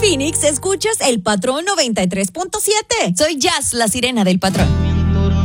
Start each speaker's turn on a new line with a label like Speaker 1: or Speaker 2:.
Speaker 1: Phoenix, escuchas El Patrón 93.7. Soy Jazz, la sirena del Patrón.